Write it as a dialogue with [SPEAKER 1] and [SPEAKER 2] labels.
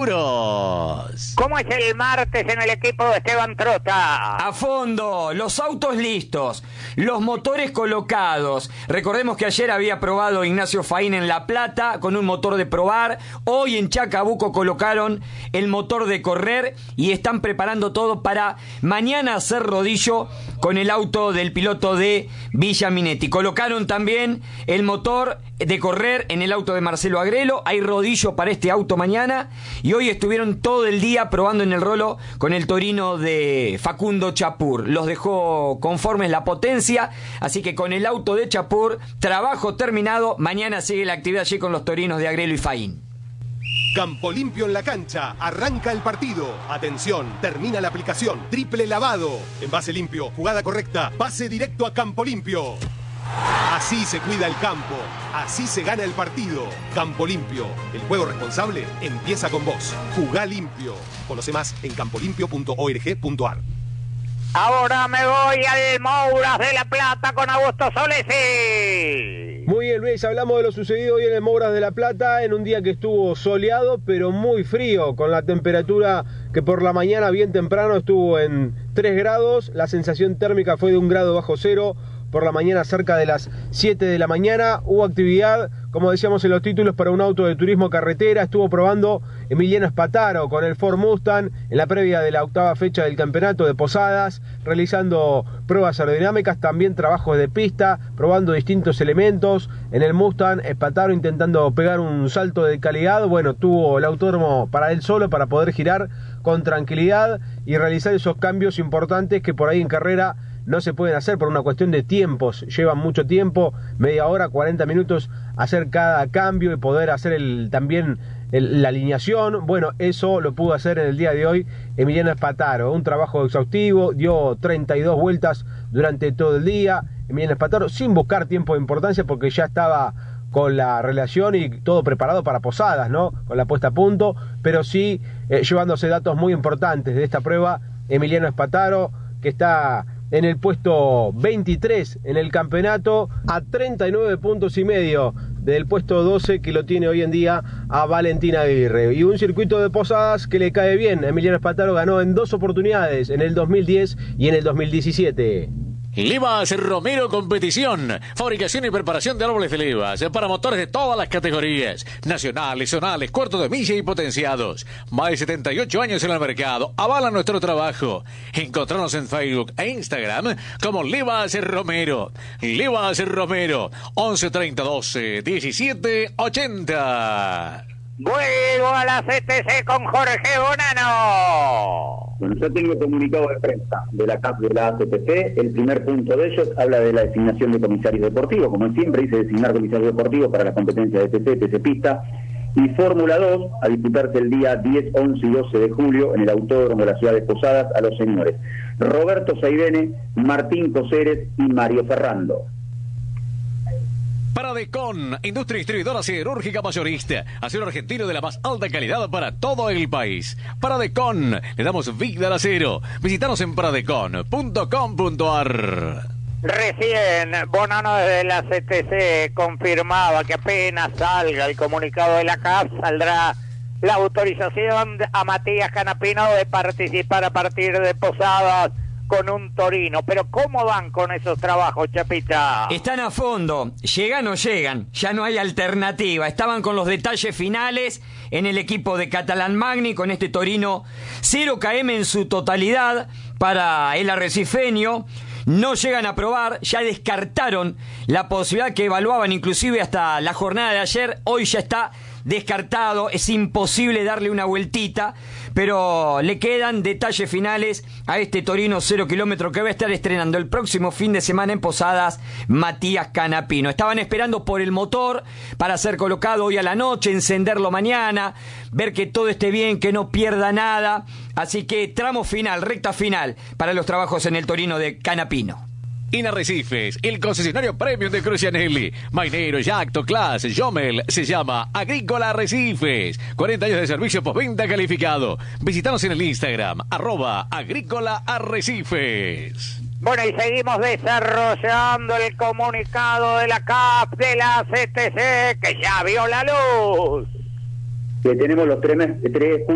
[SPEAKER 1] Seguros.
[SPEAKER 2] ¿Cómo es el martes en el equipo de Esteban Trota?
[SPEAKER 3] A fondo, los autos listos, los motores colocados. Recordemos que ayer había probado Ignacio Faín en La Plata con un motor de probar. Hoy en Chacabuco colocaron el motor de correr y están preparando todo para mañana hacer rodillo con el auto del piloto de Villa Minetti. Colocaron también el motor de correr en el auto de Marcelo Agrelo. Hay rodillo para este auto mañana. Y hoy estuvieron todo el día probando en el rolo con el Torino de Facundo Chapur. Los dejó conformes la potencia. Así que con el auto de Chapur, trabajo terminado. Mañana sigue la actividad allí con los Torinos de Agrelo y Faín.
[SPEAKER 4] Campo limpio en la cancha, arranca el partido. Atención, termina la aplicación. Triple lavado. Envase limpio, jugada correcta, pase directo a Campo Limpio. Así se cuida el campo, así se gana el partido. Campo Limpio, el juego responsable empieza con vos. Jugá limpio. Conoce más en campolimpio.org.ar.
[SPEAKER 2] Ahora me voy al Mouras de La Plata con Augusto Solesi.
[SPEAKER 5] Muy bien, Luis, hablamos de lo sucedido hoy en el Mouras de La Plata, en un día que estuvo soleado, pero muy frío, con la temperatura que por la mañana bien temprano estuvo en 3 grados, la sensación térmica fue de 1 grado bajo cero. Por la mañana, cerca de las 7 de la mañana, hubo actividad, como decíamos en los títulos, para un auto de turismo carretera. Estuvo probando Emiliano Espataro con el Ford Mustang en la previa de la 8ª fecha del campeonato de Posadas, realizando pruebas aerodinámicas, también trabajos de pista, probando distintos elementos. En el Mustang, Espataro intentando pegar un salto de calidad. Bueno, tuvo el autódromo para él solo, para poder girar con tranquilidad y realizar esos cambios importantes que por ahí en carrera no se pueden hacer por una cuestión de tiempos. Llevan mucho tiempo, media hora, 40 minutos, hacer cada cambio y poder hacer también la alineación. Bueno, eso lo pudo hacer en el día de hoy Emiliano Espataro. Un trabajo exhaustivo, dio 32 vueltas durante todo el día. Emiliano Espataro, sin buscar tiempo de importancia, porque ya estaba con la relación y todo preparado para Posadas, ¿no? Con la puesta a punto, pero sí llevándose datos muy importantes de esta prueba. Emiliano Espataro, que está en el puesto 23 en el campeonato, a 39 puntos y medio del puesto 12 que lo tiene hoy en día a Valentín Aguirre. Y un circuito de Posadas que le cae bien. Emiliano Espataro ganó en 2 oportunidades, en el 2010 y en el 2017.
[SPEAKER 1] Levas Romero Competición, fabricación y preparación de árboles de levas para motores de todas las categorías, nacionales, zonales, cuartos de milla y potenciados. Más de 78 años en el mercado, avalan nuestro trabajo. Encontrarnos en Facebook e Instagram como Levas Romero. Levas Romero, 11 30 12 17 80.
[SPEAKER 2] Vuelvo a la CTC con Jorge Bonano.
[SPEAKER 6] Bueno, yo tengo comunicado de prensa de la CAP de la ACTC. El primer punto de ellos habla de la designación de comisarios deportivos. Como siempre, dice designar comisarios deportivos para la competencia de TC Pista y Fórmula 2 a disputarse el día 10, 11 y 12 de julio en el Autódromo de la ciudad de Posadas a los señores Roberto Saidene, Martín Coseres y Mario Ferrando.
[SPEAKER 1] Paradecon, industria distribuidora siderúrgica mayorista, acero argentino de la más alta calidad para todo el país. Paradecon, le damos vida al acero. Visítanos en paradecon.com.ar.
[SPEAKER 2] Recién Bonano desde la CTC confirmaba que apenas salga el comunicado de la CAF saldrá la autorización a Matías Canapino de participar a partir de Posadas con un Torino. Pero ¿cómo van con esos trabajos, Chapita?
[SPEAKER 3] Están a fondo, llegan o llegan, ya no hay alternativa. Estaban con los detalles finales en el equipo de Catalán Magni con este Torino 0KM en su totalidad para el arrecifeño. No llegan a probar, ya descartaron la posibilidad que evaluaban inclusive hasta la jornada de ayer. Hoy ya está descartado, es imposible darle una vueltita, pero le quedan detalles finales a este Torino 0 kilómetro que va a estar estrenando el próximo fin de semana en Posadas Matías Canapino. Estaban esperando por el motor para ser colocado hoy a la noche, encenderlo mañana, ver que todo esté bien, que no pierda nada, así que tramo final, recta final para los trabajos en el Torino de Canapino.
[SPEAKER 1] En Arrecifes, el concesionario premium de Crucianelli, Mainero, Yacto, Class, Jomel, se llama Agrícola Arrecifes. 40 años de servicio postventa calificado. Visítanos en el Instagram, @Agrícola Arrecifes.
[SPEAKER 2] Bueno, y seguimos desarrollando el comunicado de la CAP de la CTC, que ya vio la luz.
[SPEAKER 6] Que tenemos los tres